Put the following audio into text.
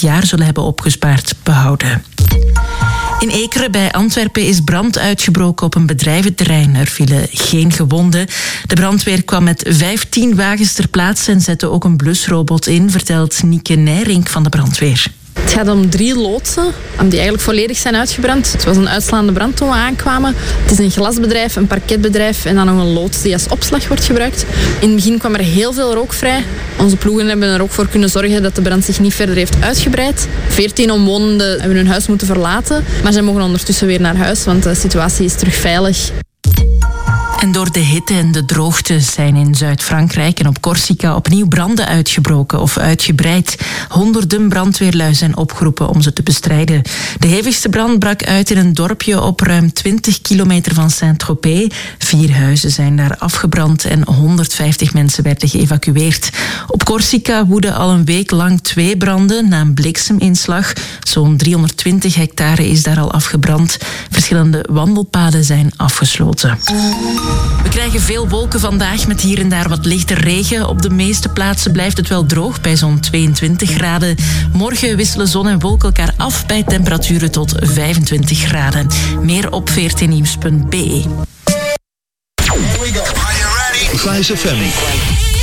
jaar zullen hebben opgespaard, behouden. In Ekeren bij Antwerpen is brand uitgebroken op een bedrijventerrein. Er vielen geen gewonden. De brandweer kwam met 15 wagens ter plaatse en zette ook een blusrobot in, vertelt Nieke Nijrink van de brandweer. Het gaat om 3 loodsen die eigenlijk volledig zijn uitgebrand. Het was een uitslaande brand toen we aankwamen. Het is een glasbedrijf, een parketbedrijf en dan nog een loods die als opslag wordt gebruikt. In het begin kwam er heel veel rook vrij. Onze ploegen hebben er ook voor kunnen zorgen dat de brand zich niet verder heeft uitgebreid. 14 omwonenden hebben hun huis moeten verlaten, maar zij mogen ondertussen weer naar huis, want de situatie is terug veilig. En door de hitte en de droogte zijn in Zuid-Frankrijk en op Corsica opnieuw branden uitgebroken of uitgebreid. Honderden brandweerlui zijn opgeroepen om ze te bestrijden. De hevigste brand brak uit in een dorpje op ruim 20 kilometer van Saint-Tropez. 4 huizen zijn daar afgebrand en 150 mensen werden geëvacueerd. Op Corsica woeden al een week lang 2 branden na een blikseminslag. Zo'n 320 hectare is daar al afgebrand. Verschillende wandelpaden zijn afgesloten. We krijgen veel wolken vandaag met hier en daar wat lichte regen. Op de meeste plaatsen blijft het wel droog bij zo'n 22 graden. Morgen wisselen zon en wolken elkaar af bij temperaturen tot 25 graden. Meer op vrtnieuws.be. Vice FM.